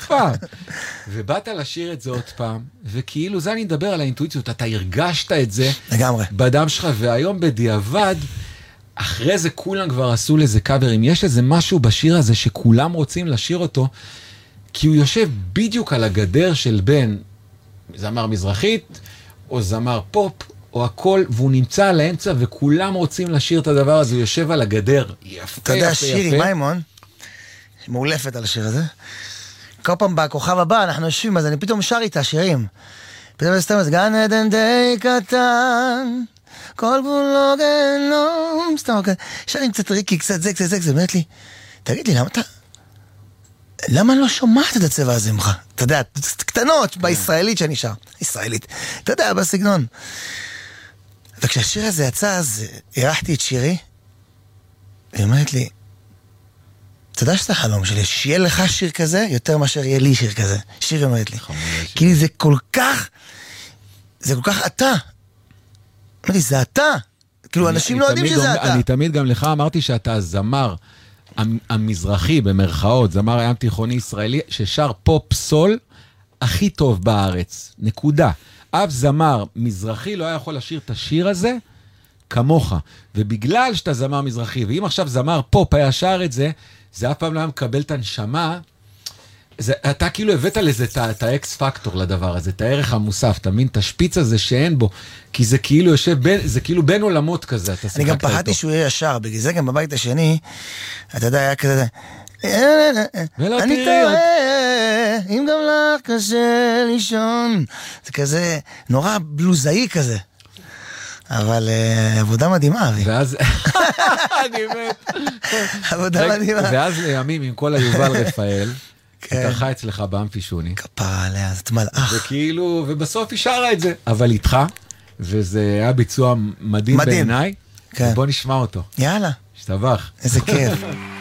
פעם. ובאת לשיר את זה עוד פעם, וכאילו זה אני מדבר על האינטואיציות, אתה הרגשת את זה. לגמרי. בדם שלך, והיום בדיעבד, אחרי זה כולם כבר עשו לזה קאברים. יש איזה משהו בשיר הזה שכולם רוצים לשיר אותו, כי הוא יושב בדיוק על הגדר של בין זמר מזרחית, או זמר פופ, או הכל, והוא נמצא על האמצע, וכולם רוצים לשיר את הדבר הזה, הוא יושב על הגדר. יפה, אתה יודע, שירי מימון, מאולפת על השיר הזה, כל פעם בכוכב הבא אנחנו יושבים, אז אני פתאום שר איתה שירים. פתאום סתם, אז גן עדן די קטן, כל גבולו גנום, סתם, שרים קצת ריקי, קצת זה, באמת לי, תגיד לי, למה אני לא שומעת את הצבע הזה ממך? אתה יודע, קטנות בישראלית שאני שר. ישראלית. אתה יודע, בסגנון. וכשהשיר הזה יצא, אז ערכתי את שירי, והיא אומרת לי, אתה יודע שזה החלום שלי, שיהיה לך שיר כזה, יותר מאשר יהיה לי שיר כזה. שירי אומרת לי. כי זה כל כך אתה. אמרתי, זה אתה. כאילו, אנשים לא יודעים שזה אתה. אני תמיד גם לך אמרתי שאתה זמר המזרחי במרכאות, זמר הים תיכוני ישראלי, ששר פופ סול הכי טוב בארץ. נקודה. אף זמר מזרחי לא היה יכול לשיר את השיר הזה כמוך. ובגלל שאתה זמר מזרחי, ואם עכשיו זמר פופ היה שר את זה, זה אף פעם לא היה מקבל את הנשמה. אתה כאילו הבאת לזה את האקס פקטור לדבר הזה, את הערך המוסף, אתה מבין? את השפיץ הזה שאין בו, כי זה כאילו יושב זה כאילו בין עולמות כזה. אני גם פחדתי שהוא יהיה ישר, בגלל זה גם בבית השני, אתה יודע, היה כזה, אני טועה, אם גם לך קשה לישון, זה כזה נורא בלוזאי כזה. אבל עבודה מדהימה, אבי. ואז, אני מת. עבודה מדהימה. ואז לימים עם כל היובל רפאל, התארחה אצלך באמפי שוני. כפרה עליה, זאת מלאך. וכאילו, ובסוף היא שרה את זה, אבל איתך, וזה היה ביצוע מדהים בעיניי, ובוא נשמע אותו. יאללה. שתבח. איזה כיף.